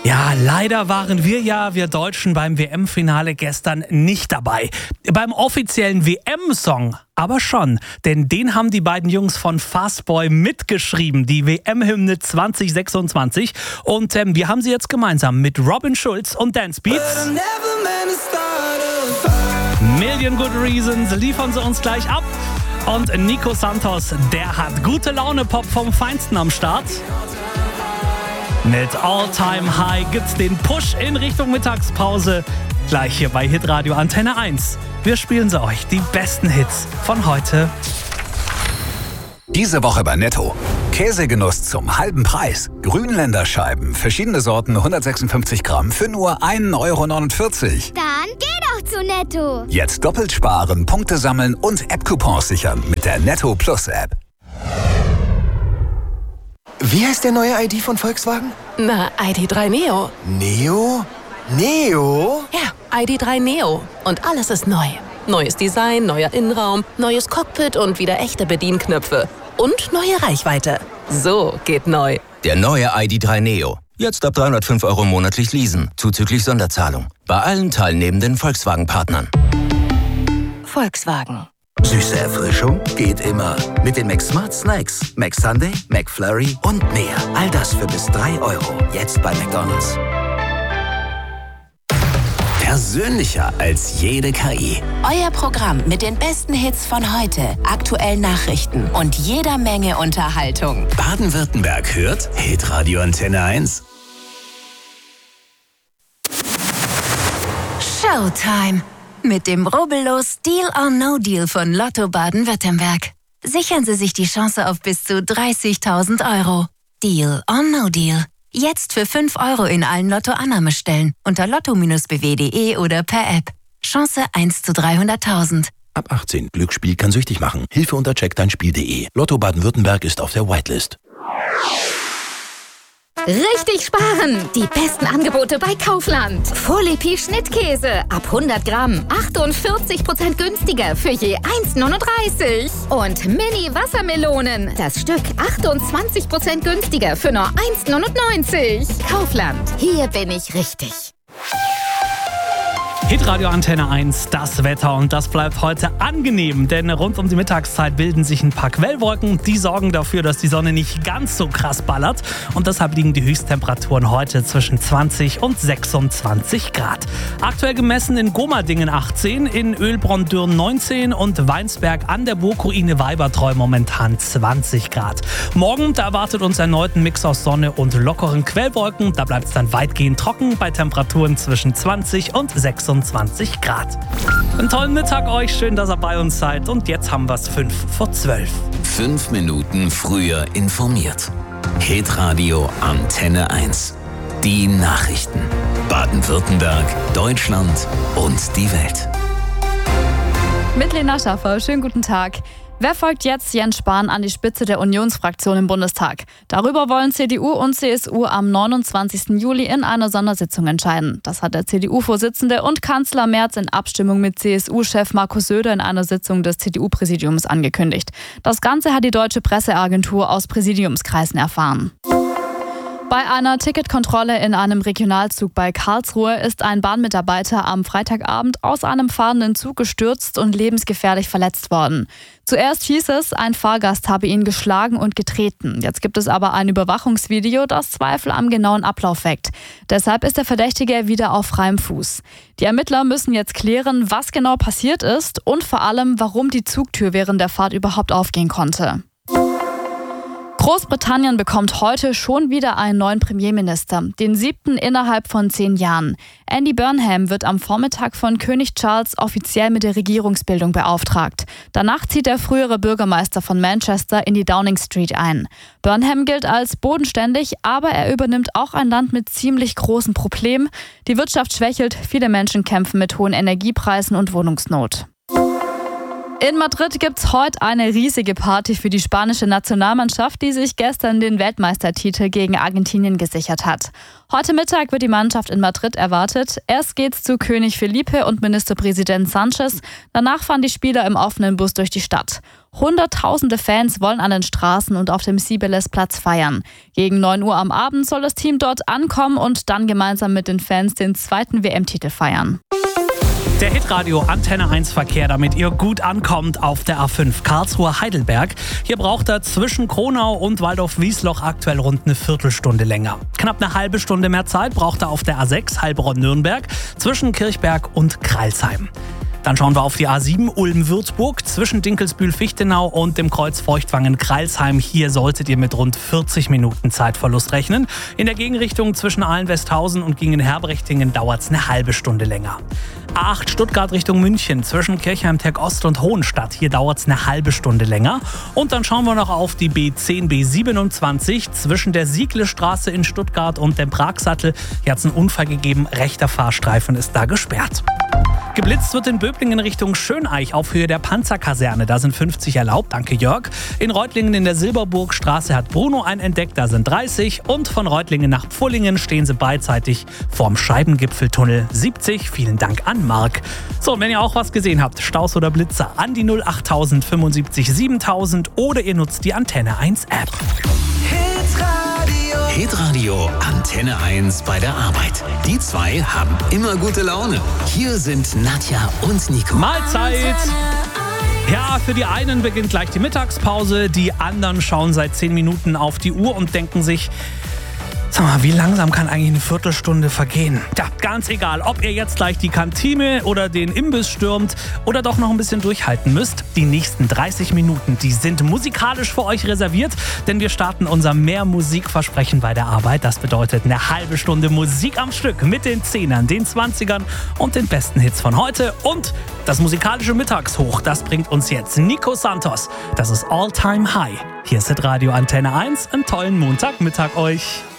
Ja, leider waren wir Deutschen beim WM-Finale gestern nicht dabei. Beim offiziellen WM-Song aber schon, denn den haben die beiden Jungs von Fastboy mitgeschrieben, die WM-Hymne 2026. Und wir haben sie jetzt gemeinsam mit Robin Schulz und Dance Beats. Million Good Reasons liefern sie uns gleich ab. Und Nico Santos, der hat gute Laune-Pop vom Feinsten am Start. Mit All Time High gibt's den Push in Richtung Mittagspause. Gleich hier bei Hitradio Antenne 1. Wir spielen sie euch, die besten Hits von heute. Diese Woche bei Netto. Käsegenuss zum halben Preis. Grünländerscheiben, verschiedene Sorten, 156 Gramm für nur 1,49 Euro. Dann geh doch zu Netto. Jetzt doppelt sparen, Punkte sammeln und App-Coupons sichern mit der Netto Plus App. Wie heißt der neue ID von Volkswagen? Na, ID.3 Neo. Neo? Neo? Ja, ID.3 Neo. Und alles ist neu. Neues Design, neuer Innenraum, neues Cockpit und wieder echte Bedienknöpfe. Und neue Reichweite. So geht neu. Der neue ID.3 Neo. Jetzt ab 305 Euro monatlich leasen, zuzüglich Sonderzahlung. Bei allen teilnehmenden Volkswagen-Partnern. Volkswagen. Süße Erfrischung geht immer. Mit den McSmart Snacks. McSunday, McFlurry und mehr. All das für bis 3 Euro. Jetzt bei McDonald's. Persönlicher als jede KI. Euer Programm mit den besten Hits von heute, aktuellen Nachrichten und jeder Menge Unterhaltung. Baden-Württemberg hört Hitradio Antenne 1. Showtime. Mit dem rubbellos Deal or No Deal von Lotto Baden-Württemberg. Sichern Sie sich die Chance auf bis zu 30.000 Euro. Deal or No Deal. Jetzt für 5 Euro in allen Lotto-Annahmestellen unter lotto-bw.de oder per App. Chance 1 zu 300.000. Ab 18. Glücksspiel kann süchtig machen. Hilfe unter checkdeinspiel.de. Lotto Baden-Württemberg ist auf der Whitelist. Richtig sparen! Die besten Angebote bei Kaufland. Folie Schnittkäse ab 100 Gramm. 48% günstiger für je 1,39. Und Mini-Wassermelonen. Das Stück 28% günstiger für nur 1,99. Kaufland. Hier bin ich richtig. Hitradio Antenne 1, das Wetter, und das bleibt heute angenehm, denn rund um die Mittagszeit bilden sich ein paar Quellwolken, die sorgen dafür, dass die Sonne nicht ganz so krass ballert, und deshalb liegen die Höchsttemperaturen heute zwischen 20 und 26 Grad. Aktuell gemessen in Gomadingen 18, in Ölbronn-Dürn 19 und Weinsberg an der Burgruine Weibertreu momentan 20 Grad. Morgen, da erwartet uns erneut ein Mix aus Sonne und lockeren Quellwolken, da bleibt es dann weitgehend trocken bei Temperaturen zwischen 20 und 26 Grad. Einen tollen Mittag euch, schön, dass ihr bei uns seid, und jetzt haben wir es 11:55. 5 Minuten früher informiert. Hitradio Antenne 1. Die Nachrichten. Baden-Württemberg, Deutschland und die Welt. Mit Lena Schaffer, schönen guten Tag. Wer folgt jetzt Jens Spahn an die Spitze der Unionsfraktion im Bundestag? Darüber wollen CDU und CSU am 29. Juli in einer Sondersitzung entscheiden. Das hat der CDU-Vorsitzende und Kanzler Merz in Abstimmung mit CSU-Chef Markus Söder in einer Sitzung des CDU-Präsidiums angekündigt. Das Ganze hat die Deutsche Presseagentur aus Präsidiumskreisen erfahren. Bei einer Ticketkontrolle in einem Regionalzug bei Karlsruhe ist ein Bahnmitarbeiter am Freitagabend aus einem fahrenden Zug gestürzt und lebensgefährlich verletzt worden. Zuerst hieß es, ein Fahrgast habe ihn geschlagen und getreten. Jetzt gibt es aber ein Überwachungsvideo, das Zweifel am genauen Ablauf weckt. Deshalb ist der Verdächtige wieder auf freiem Fuß. Die Ermittler müssen jetzt klären, was genau passiert ist und vor allem, warum die Zugtür während der Fahrt überhaupt aufgehen konnte. Großbritannien bekommt heute schon wieder einen neuen Premierminister, den 7. innerhalb von 10 Jahren. Andy Burnham wird am Vormittag von König Charles offiziell mit der Regierungsbildung beauftragt. Danach zieht der frühere Bürgermeister von Manchester in die Downing Street ein. Burnham gilt als bodenständig, aber er übernimmt auch ein Land mit ziemlich großen Problemen. Die Wirtschaft schwächelt, viele Menschen kämpfen mit hohen Energiepreisen und Wohnungsnot. In Madrid gibt's heute eine riesige Party für die spanische Nationalmannschaft, die sich gestern den Weltmeistertitel gegen Argentinien gesichert hat. Heute Mittag wird die Mannschaft in Madrid erwartet. Erst geht's zu König Felipe und Ministerpräsident Sánchez. Danach fahren die Spieler im offenen Bus durch die Stadt. Hunderttausende Fans wollen an den Straßen und auf dem Cibeles-Platz feiern. Gegen 9 Uhr am Abend soll das Team dort ankommen und dann gemeinsam mit den Fans den zweiten WM-Titel feiern. Der Hitradio Antenne 1 Verkehr, damit ihr gut ankommt auf der A5 Karlsruhe-Heidelberg. Hier braucht er zwischen Kronau und Waldorf-Wiesloch aktuell rund eine Viertelstunde länger. Knapp eine halbe Stunde mehr Zeit braucht er auf der A6 Heilbronn-Nürnberg zwischen Kirchberg und Crailsheim. Dann schauen wir auf die A7 Ulm-Würzburg zwischen Dinkelsbühl-Fichtenau und dem Kreuz Feuchtwangen-Kreilsheim. Hier solltet ihr mit rund 40 Minuten Zeitverlust rechnen. In der Gegenrichtung zwischen Ahlen-Westhausen und Gingen-Herbrichtingen dauert es eine halbe Stunde länger. A8 Stuttgart Richtung München zwischen Kirchheim-Teck-Ost und Hohenstadt. Hier dauert es eine halbe Stunde länger. Und dann schauen wir noch auf die B10, B27 zwischen der Siegle-Straße in Stuttgart und dem Pragsattel. Hier hat es einen Unfall gegeben. Rechter Fahrstreifen ist da gesperrt. Geblitzt wird in Böblingen Richtung Schöneich auf Höhe der Panzerkaserne. Da sind 50 erlaubt, danke Jörg. In Reutlingen in der Silberburgstraße hat Bruno einen entdeckt, da sind 30. Und von Reutlingen nach Pfullingen stehen sie beidseitig vorm Scheibengipfeltunnel 70. Vielen Dank an Marc. So, und wenn ihr auch was gesehen habt, Staus oder Blitzer, an die 08000 75 7000 oder ihr nutzt die Antenne 1 App. Hitradio Antenne 1 bei der Arbeit. Die zwei haben immer gute Laune. Hier sind Nadja und Nico. Mahlzeit! Ja, für die einen beginnt gleich die Mittagspause, die anderen schauen seit 10 Minuten auf die Uhr und denken sich, sag mal, wie langsam kann eigentlich eine Viertelstunde vergehen? Ja, ganz egal, ob ihr jetzt gleich die Kantine oder den Imbiss stürmt oder doch noch ein bisschen durchhalten müsst. Die nächsten 30 Minuten, die sind musikalisch für euch reserviert, denn wir starten unser Mehr-Musik-Versprechen bei der Arbeit. Das bedeutet eine halbe Stunde Musik am Stück mit den 10ern, den 20ern und den besten Hits von heute. Und das musikalische Mittagshoch, das bringt uns jetzt Nico Santos. Das ist All Time High. Hier ist Hitradio Antenne 1. Einen tollen Montagmittag euch.